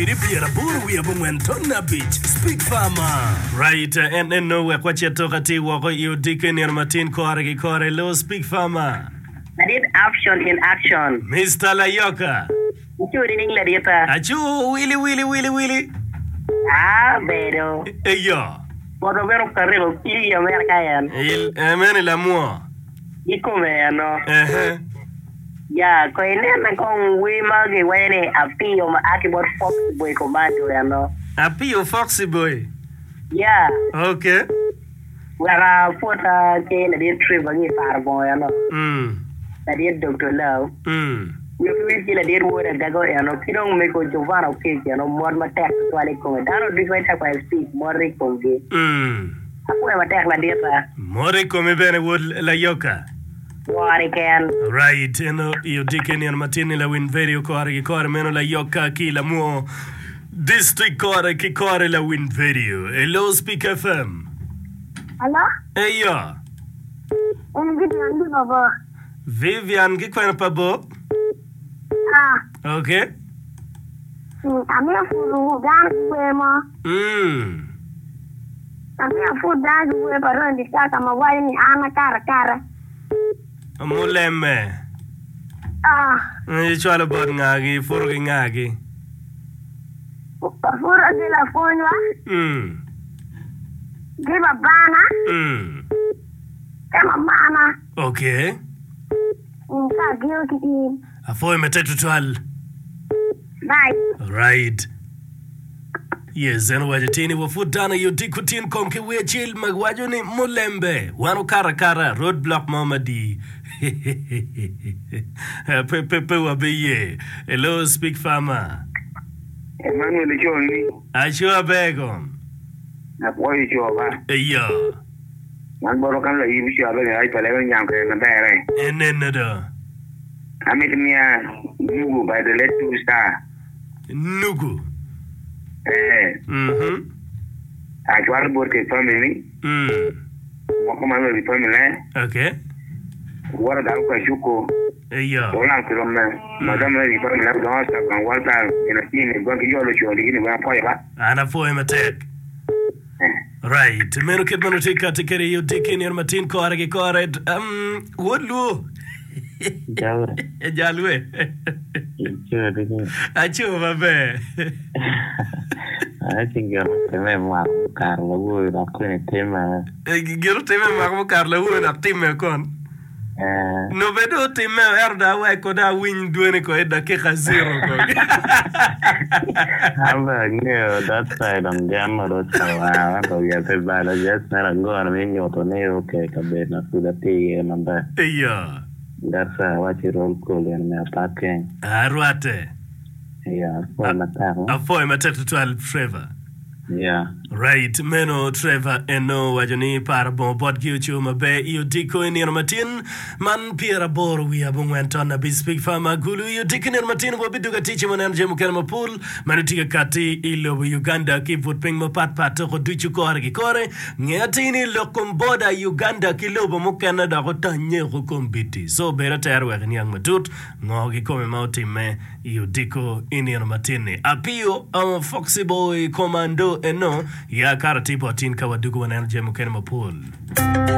Diri Piera Buru we have went on a beach. Speak farmer. Right, and no we kwache toka ti wako you Deacon and Martin kore low speak farmer. That is action in action. Mr. Layoka. Achu willy. Ah, pero. Yo. Por lo menos carrero y America yan. Amen la mo. Iko me no. Ya, ko ina con we magi wene apio ma akibot fox boy commando ya no. Apio foxy boy. Yeah. Okay. Wara fota ke na di trip ngi far boy ya no. That is Dr. Love. We feel that there were a gago and no kidong make a Giovanna cake and no more matak to a comment. I don't different type of speak more recongé. I attack la data. More come bene wood la yoka. What I can. Right, you Deacon and Martin la win video core meno la yoka ki la mo district core ki core la win video. Hello Speak FM. Hello? Hey yo. Vivian Baba. Vivian ki kwena pa Bob? Okay. I'm here for dance with ma. I'm here for dance with but on the start I'm a wine ana cara. Amulemme. Chwalo bod ngagi furgi ngagi. Fura de la fonwa. Giba bana. Kama mama. Okay. Nka gilki. Afoy metetu twal. Bye. Right. Yes, and wajatini wafutana yudikutin konke wechil magwajuni mulembe. Wano kara roadblock mamadi. Pepe wabeye. Hello, Speak Farmer. Emmanuel Johnny. Ashua Begum. Boy Jova. Yo. One borokan la yibi shaba ni ay pala ng yam kay na bare. Enenado. Amit niya Nugu by the late 2 star. Nugu. Actual board ke family. Wako mano di family. Okay. Wara da ko shuko. Yo. Wala ko na. Madam na di family na do sa kan walta ina tini gon ki yolo choli ni ba poya ba. Ana foi matek. Right. Meno kid mano tika tikere you Deacon and Martin kore wodlu. Jalwe. Achu babe. I think you're Carlo would have clean tema. Giro tema Carlo would have team con. No vedo team erda wa ko da win duene ko edda ke 0 ko. That side on Gamma or so you have to just not go and win your tornado cake a bit of the tea and that. Yeah. That's what you roll cool in my packing. Arwate. Yeah, for my town. A foy matetu 12 Trevor. Yeah. Right, meno Trevor eno wajoni para bon bod kiuchu mabe you diko in Martin man piera bor we abung went on a Speak Farmer gulu you diko in Martin wo biduga teach mo nanje mo kelma pool manitika kati ilo Uganda kiput ping mo pat ko duchu kore ngatini lokum boda Uganda kilobo mo Canada ko tanye ko kombiti so bera terwe nyang matut ngogi kome mauti me you diko in Martin apio Foxy Boy Commando eno ya karati potin kawadugu wananje mo kelma pool